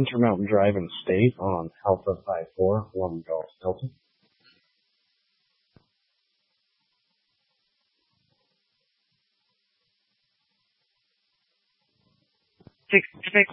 Intermountain Drive and State on Alpha 54, 1 Golf Delta. Take